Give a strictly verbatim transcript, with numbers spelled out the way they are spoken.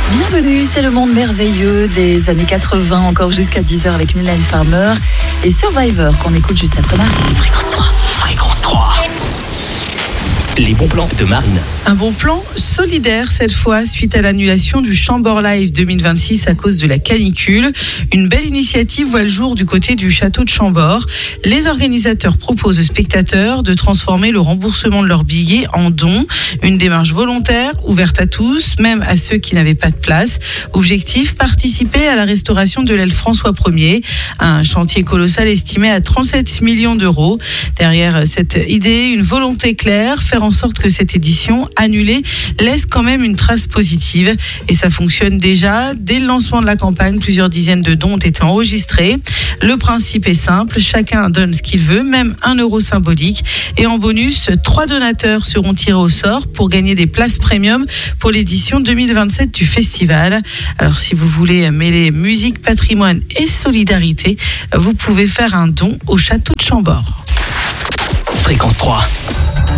Bienvenue, c'est le monde merveilleux des années quatre-vingts, encore jusqu'à dix heures avec Mylène Farmer et Survivor qu'on écoute juste après Marine. Fréquence trois. Fréquence trois. Les bons plans de Marine. Un bon plan solidaire cette fois suite à l'annulation du Chambord Live deux mille vingt-six à cause de la canicule. Une belle initiative voit le jour du côté du château de Chambord. Les organisateurs proposent aux spectateurs de transformer le remboursement de leurs billets en dons. Une démarche volontaire, ouverte à tous, même à ceux qui n'avaient pas de place. Objectif, participer à la restauration de l'aile François Ier. Un chantier colossal estimé à trente-sept millions d'euros. Derrière cette idée, une volonté claire, faire en sorte que cette édition annulée laisse quand même une trace positive. Et ça fonctionne déjà. Dès le lancement de la campagne, plusieurs dizaines de dons ont été enregistrés. Le principe est simple, chacun donne ce qu'il veut, même un euro symbolique. Et en bonus, trois donateurs seront tirés au sort pour gagner des places premium pour l'édition deux mille vingt-sept du festival. Alors si vous voulez mêler musique, patrimoine et solidarité, vous pouvez faire un don au château de Chambord. Fréquence trois.